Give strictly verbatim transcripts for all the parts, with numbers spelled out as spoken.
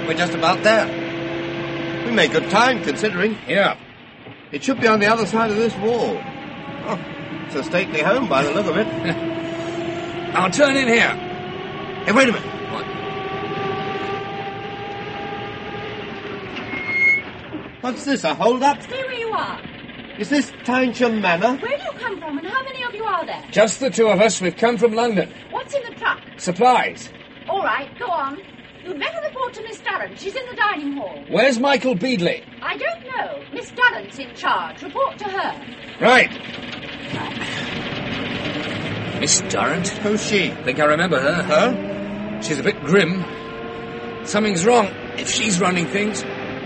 We're just about there. We made good time, considering. Yeah. It should be on the other side of this wall. Oh, it's a stately home by the look of it. I'll turn in here. Hey, wait a minute. What? What's this, a hold-up? Stay where you are. Is this Tynesham Manor? Where do you come from and how many of you are there? Just the two of us. We've come from London. What's in the truck? Supplies. All right, go on. You'd better report to Miss Durrant. She's in the dining hall. Where's Michael Beadley? I don't know. Miss Durrant's in charge. Report to her. Right. Miss Durrant? Who's she? Think I remember her. Huh? She's a bit grim. Something's wrong if she's running things.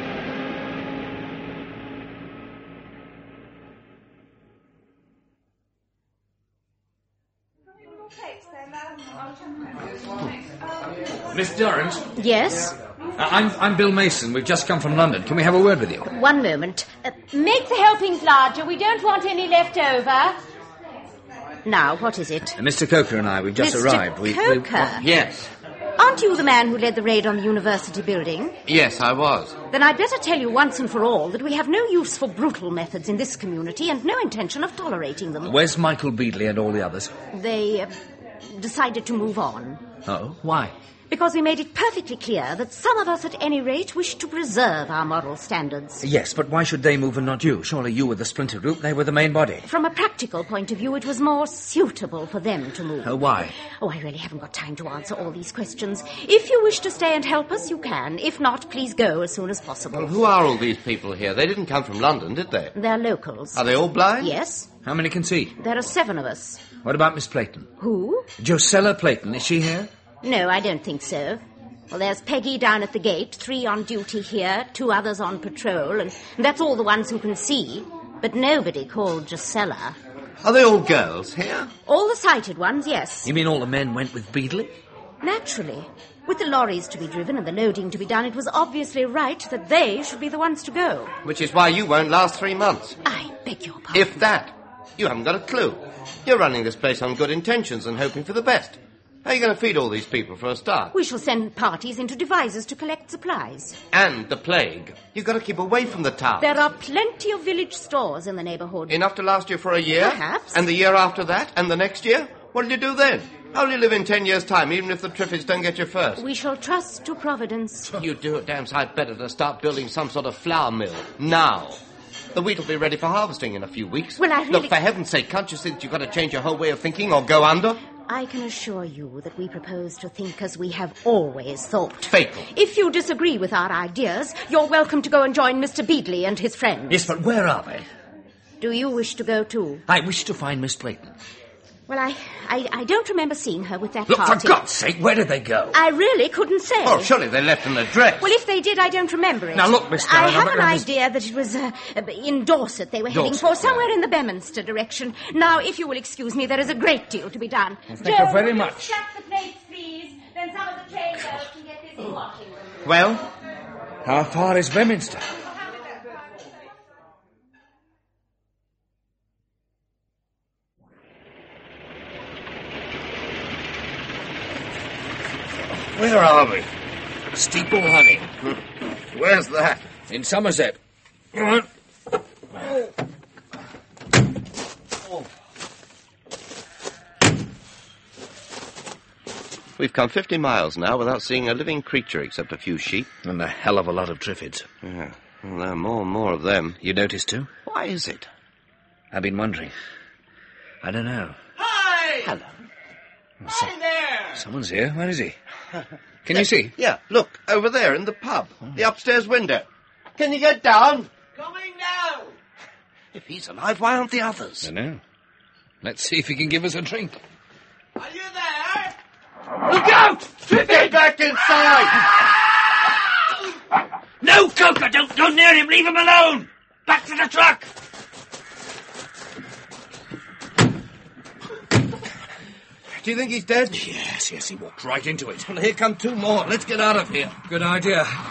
Miss Durrant? Yes? Uh, I'm, I'm Bill Mason. We've just come from London. Can we have a word with you? One moment. Uh, Make the helpings larger. We don't want any left over. now, what is it? Uh, Mister Coker and I, we've just Mister arrived. We, Coker? we, oh, Yes. Aren't you the man who led the raid on the university building? Yes, I was. Then I'd better tell you once and for all that we have no use for brutal methods in this community and no intention of tolerating them. Where's Michael Beadley and all the others? They uh, decided to move on. Oh, why? Because we made it perfectly clear that some of us at any rate wished to preserve our moral standards. Yes, but why should they move and not you? Surely you were the splinter group, they were the main body. From a practical point of view, it was more suitable for them to move. Oh, why? Oh, I really haven't got time to answer all these questions. If you wish to stay and help us, you can. If not, please go as soon as possible. Well, who are all these people here? They didn't come from London, did they? They're locals. Are they all blind? Yes. How many can see? There are seven of us. What about Miss Playton? Who? Josella Playton, is she here? No, I don't think so. Well, there's Peggy down at the gate, three on duty here, two others on patrol, and that's all the ones who can see. But nobody called Josella. Are they all girls here? All the sighted ones, yes. You mean all the men went with Beadley? Naturally. With the lorries to be driven and the loading to be done, it was obviously right that they should be the ones to go. Which is why you won't last three months. I beg your pardon. If that. You haven't got a clue. You're running this place on good intentions and hoping for the best. How are you going to feed all these people for a start? We shall send parties into devices to collect supplies. And the plague. You've got to keep away from the town. There are plenty of village stores in the neighbourhood. Enough to last you for a year? Perhaps. And the year after that? And the next year? What'll you do then? How'll you live in ten years' time, even if the Triffids don't get you first? We shall trust to Providence. You do a damn sight better to start building some sort of flour mill. Now. The wheat will be ready for harvesting in a few weeks. Well, I really... Look, for heaven's sake, can't you see that you've got to change your whole way of thinking or go under? I can assure you that we propose to think as we have always thought. Fatal. If you disagree with our ideas, you're welcome to go and join Mister Beadley and his friends. Yes, but where are they? Do you wish to go too? I wish to find Miss Playton. Well, I, I, I don't remember seeing her with that Look, party. for God's sake, where did they go? I really couldn't say. Oh, surely they left an address. Well, if they did, I don't remember it. Now, look, Miss I Durrant, have I'm an not- Miss- idea that it was uh, in Dorset they were heading Dorset, for, somewhere yeah. in the Beminster direction. Now, if you will excuse me, there is a great deal to be done. Thank you very much. Stack the plates, please. Then some of the train girls can get busy washing them. Well? How far is Beminster? Where are we? Steeple Honey. Where's that? In Somerset. Come on. We've come fifty miles now without seeing a living creature except a few sheep. And a hell of a lot of Triffids. Yeah, well, there are more and more of them. You noticed too? Why is it? I've been wondering. I don't know. Hi! Hello. Hi there! Someone's here. Where is he? Can you see? Yeah, look, over there in the pub. The upstairs window. Can you get down? Coming now! If he's alive, why aren't the others? I know. Let's see if he can give us a drink. Are you there? Look out! Get back inside! No, Coker, don't go near him. Leave him alone. Back to the truck. Do you think he's dead? Yes, yes, he walked right into it. Well, here come two more. Let's get out of here. Good idea.